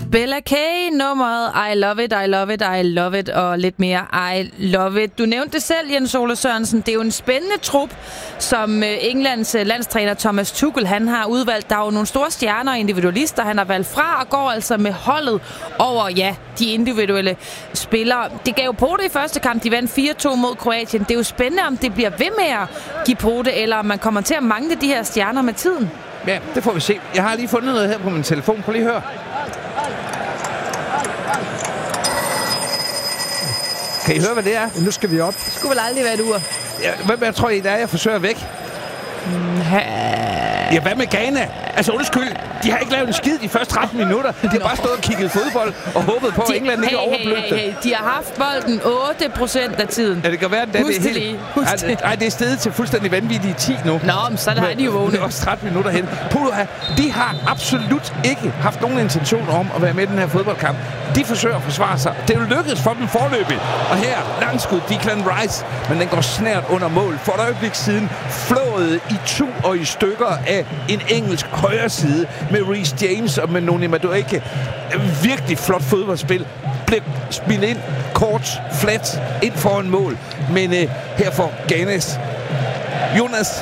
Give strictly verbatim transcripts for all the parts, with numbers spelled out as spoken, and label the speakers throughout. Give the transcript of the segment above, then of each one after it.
Speaker 1: Bella K, nummeret I Love It, I Love It, I Love It og lidt mere I Love It. Du nævnte det selv, Jens Ole Sørensen. Det er jo en spændende trup, som Englands landstræner Thomas Tuchel han har udvalgt. Der er jo nogle store stjerner og individualister, han har valgt fra og går altså med holdet over, ja, de individuelle spillere. Det gav jo pote i første kamp. De vandt fire to mod Kroatien. Det er jo spændende, om det bliver ved med at give pote, eller om man kommer til at mangle de her stjerner med tiden.
Speaker 2: Ja, det får vi se. Jeg har lige fundet noget her på min telefon. Prøv lige at høre. Kan I høre, hvad det er?
Speaker 3: Nu skal vi op.
Speaker 1: Det skulle vel aldrig være et ur.
Speaker 2: Ja, hvem jeg tror I, der er, jeg forsøger væk? Ja, hvad med Ghana? Altså undskyld, de har ikke lavet en skid de første tretten minutter. De har bare stået og kigget fodbold og håbet på, at England ikke overblødte.
Speaker 1: Hey, hey, hey. De har haft bolden otte procent af tiden.
Speaker 2: Ja, det kan være, at det er helt... Nej, det er steget til fuldstændig vanvittige ti nu.
Speaker 1: Nå, men så har de jo vågnet.
Speaker 2: Det er også tretten minutter hen. Puha, de har absolut ikke haft nogen intention om at være med i den her fodboldkamp. De forsøger at forsvare sig. Det er jo lykkedes for dem forløbigt. Og her, langskud, Declan Rice. Men den går snært under mål. For et øjeblik siden flået i tu og i stykker af en engelsk højre side med Reece James og med Noni Madueke. Virkelig flot fodboldspil. Blev spillet ind kort, flat, ind foran mål. Men øh, her får Ghanas Jonas...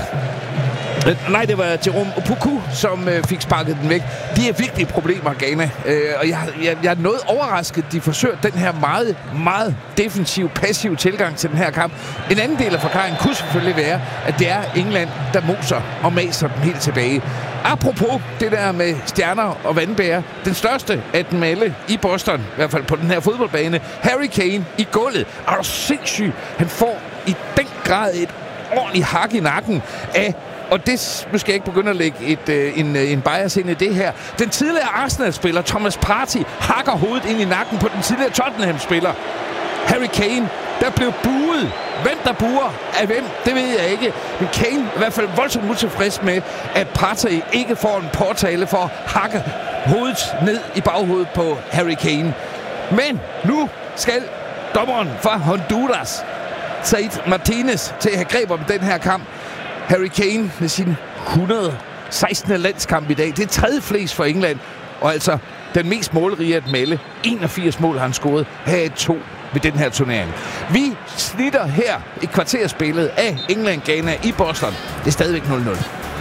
Speaker 2: Nej, det var Jerome Opoku, som øh, fik sparket den væk. De er virkelig problemer, Ghana. Øh, og jeg, jeg, jeg er noget overrasket, de forsøger den her meget, meget defensiv, passiv tilgang til den her kamp. En anden del af forklaringen kunne selvfølgelig være, at det er England, der moser og maser dem helt tilbage. Apropos det der med stjerner og vandbærer. Den største af dem alle i Boston, i hvert fald på den her fodboldbane, Harry Kane i gulvet. Er du sindssyg? Han får i den grad et ordentligt hak i nakken af... Og det nu skal jeg ikke begynde at lægge et, øh, en, en bias ind i det her. Den tidligere Arsenal-spiller Thomas Partey hakker hovedet ind i nakken på den tidligere Tottenham-spiller Harry Kane, der blev buet. Hvem der buer af hvem, det ved jeg ikke. Men Kane er i hvert fald voldsomt utilfreds med, at Partey ikke får en påtale for at hakke hovedet ned i baghovedet på Harry Kane. Men nu skal dommeren fra Honduras, Said Martinez, til at have greb om den her kamp. Harry Kane med sin et hundrede og sekstende landskamp i dag. Det er tredje flest for England. Og altså den mest målrige at melde. enogfirs mål har han scoret. Her er to ved den her turnering. Vi snitter her et kvarterspillet af England-Ghana i Boston. Det er stadigvæk nul nul.